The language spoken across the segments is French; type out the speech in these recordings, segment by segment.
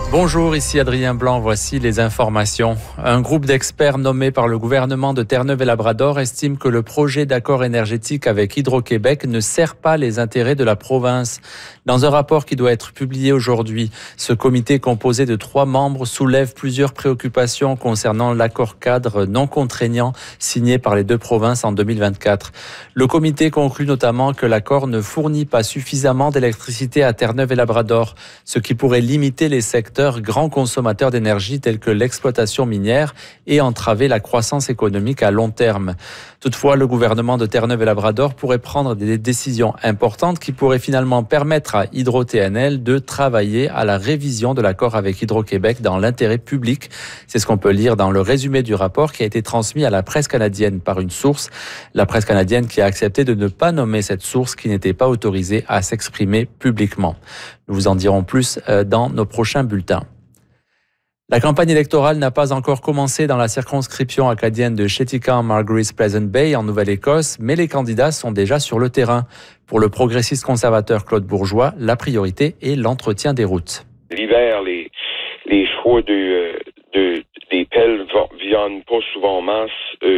Bonjour, ici Adrien Blanc, voici les informations. Un groupe d'experts nommé par le gouvernement de Terre-Neuve-et-Labrador estime que le projet d'accord énergétique avec Hydro-Québec ne sert pas les intérêts de la province. Dans un rapport qui doit être publié aujourd'hui, ce comité composé de 3 membres soulève plusieurs préoccupations concernant l'accord cadre non contraignant signé par les 2 provinces en 2024. Le comité conclut notamment que l'accord ne fournit pas suffisamment d'électricité à Terre-Neuve-et-Labrador, ce qui pourrait limiter les secteurs grands consommateurs d'énergie tels que l'exploitation minière et entraver la croissance économique à long terme. Toutefois, le gouvernement de Terre-Neuve-et-Labrador pourrait prendre des décisions importantes qui pourraient finalement permettre à Hydro-TNL de travailler à la révision de l'accord avec Hydro-Québec dans l'intérêt public. C'est ce qu'on peut lire dans le résumé du rapport qui a été transmis à la presse canadienne par une source. La presse canadienne qui a accepté de ne pas nommer cette source qui n'était pas autorisée à s'exprimer publiquement. Nous vous en dirons plus dans nos prochains bulletins. La campagne électorale n'a pas encore commencé dans la circonscription acadienne de Chéticamp-Margaret's Pleasant Bay en Nouvelle-Écosse, mais les candidats sont déjà sur le terrain. Pour le progressiste conservateur Claude Bourgeois, la priorité est l'entretien des routes. L'hiver, les choix des pelles viennent pas souvent en masse.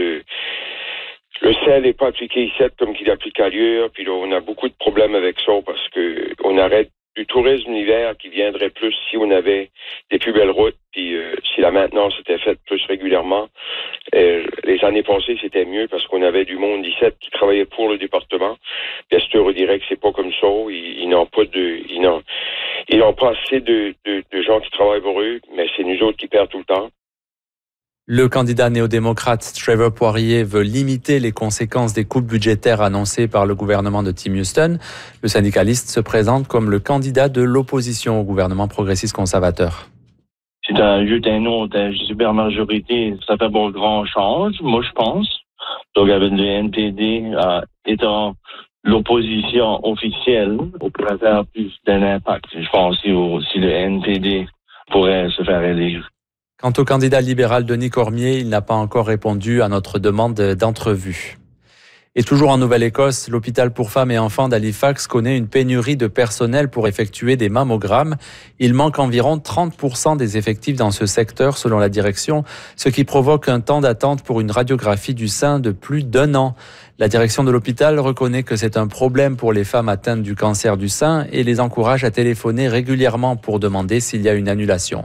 Le sel n'est pas appliqué ici comme qu'il applique ailleurs, puis là, on a beaucoup de problèmes avec ça parce que on arrête du tourisme l'hiver qui viendrait plus si on avait des plus belles routes, puis si la maintenance était faite plus régulièrement. Les années passées, c'était mieux parce qu'on avait du monde ici qui travaillait pour le département. Bien sûr, on dirait que c'est pas comme ça. Ils n'ont pas assez de gens qui travaillent pour eux, mais c'est nous autres qui perdons tout le temps. Le candidat néo-démocrate Trevor Poirier veut limiter les conséquences des coupes budgétaires annoncées par le gouvernement de Tim Huston. Le syndicaliste se présente comme le candidat de l'opposition au gouvernement progressiste conservateur. Si tu ajoutes un autre supermajorité, ça fait pas grand change, moi je pense. Donc avec le NPD étant l'opposition officielle, on pourrait faire plus d'un impact. Je pense si le NPD pourrait se faire élire. Quant au candidat libéral Denis Cormier, il n'a pas encore répondu à notre demande d'entrevue. Et toujours en Nouvelle-Écosse, l'hôpital pour femmes et enfants d'Halifax connaît une pénurie de personnel pour effectuer des mammogrammes. Il manque environ 30% des effectifs dans ce secteur selon la direction, ce qui provoque un temps d'attente pour une radiographie du sein de plus d'1 an. La direction de l'hôpital reconnaît que c'est un problème pour les femmes atteintes du cancer du sein et les encourage à téléphoner régulièrement pour demander s'il y a une annulation.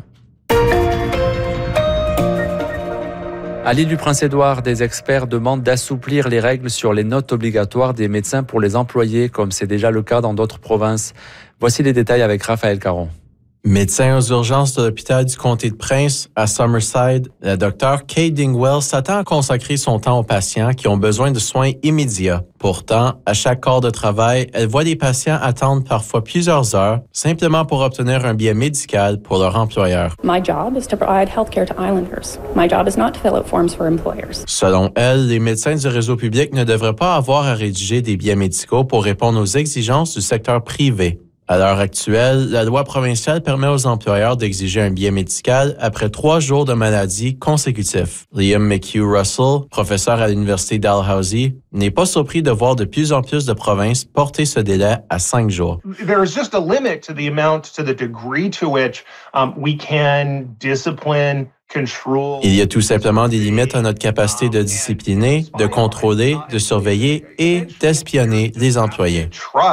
À l'île du Prince-Édouard, des experts demandent d'assouplir les règles sur les notes obligatoires des médecins pour les employés, comme c'est déjà le cas dans d'autres provinces. Voici les détails avec Raphaël Caron. Médecin aux urgences de l'hôpital du comté de Prince à Summerside, la docteure Kate Dingwell s'attend à consacrer son temps aux patients qui ont besoin de soins immédiats. Pourtant, à chaque corps de travail, elle voit des patients attendre parfois plusieurs heures simplement pour obtenir un billet médical pour leur employeur. My job is to provide healthcare to islanders. My job is not to fill out forms for employers. Selon elle, les médecins du réseau public ne devraient pas avoir à rédiger des billets médicaux pour répondre aux exigences du secteur privé. À l'heure actuelle, la loi provinciale permet aux employeurs d'exiger un billet médical après 3 jours de maladie consécutifs. Liam McHugh-Russell, professeur à l'Université Dalhousie, n'est pas surpris de voir de plus en plus de provinces porter ce délai à 5 jours. There is just a limit to the amount, to the degree to which we can discipline. Il y a tout simplement des limites à notre capacité de discipliner, de contrôler, de surveiller et d'espionner les employés.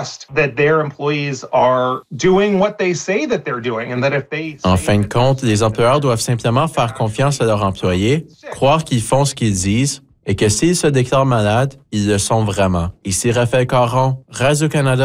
En fin de compte, les employeurs doivent simplement faire confiance à leurs employés, croire qu'ils font ce qu'ils disent et que s'ils se déclarent malades, ils le sont vraiment. Ici Raphaël Caron, Radio-Canada.